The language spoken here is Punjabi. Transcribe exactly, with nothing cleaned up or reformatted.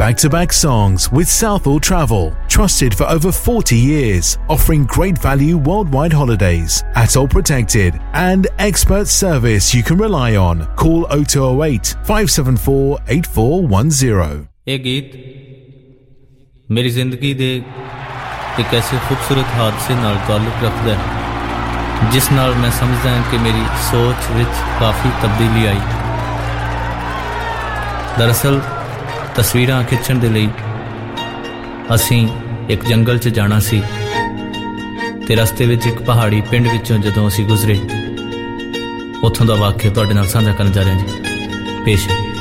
back-to-back songs with Southall Travel, trusted for over forty years, offering great value worldwide holidays, ATOL protected, and expert service you can rely on. Call oh two oh eight, five seven four, eight four one zero. ਇਹ ਗੀਤ ਮੇਰੀ ਜ਼ਿੰਦਗੀ ਦੇ ਇੱਕ ਐਸੇ ਖੂਬਸੂਰਤ ਹਾਦਸੇ ਨਾਲ ਤਾਲੁਕ ਰੱਖਦਾ ਹੈ ਜਿਸ ਨਾਲ ਮੈਂ ਸਮਝਦਾ ਹਾਂ ਕਿ ਮੇਰੀ ਸੋਚ ਵਿੱਚ ਕਾਫੀ ਤਬਦੀਲੀ ਆਈ। ਦਰਅਸਲ ਤਸਵੀਰਾਂ ਖਿੱਚਣ ਦੇ ਲਈ ਅਸੀਂ ਇੱਕ ਜੰਗਲ 'ਚ ਜਾਣਾ ਸੀ ਤੇ ਰਸਤੇ ਵਿੱਚ ਇੱਕ ਪਹਾੜੀ ਪਿੰਡ ਵਿੱਚੋਂ ਜਦੋਂ ਅਸੀਂ ਗੁਜ਼ਰੇ ਉੱਥੋਂ ਦਾ ਵਾਕਿਆ ਤੁਹਾਡੇ ਨਾਲ ਸਾਂਝਾ ਕਰਨ ਜਾ ਰਹੇ ਹਾਂ ਜੀ। ਪੇਸ਼ ਹੈ।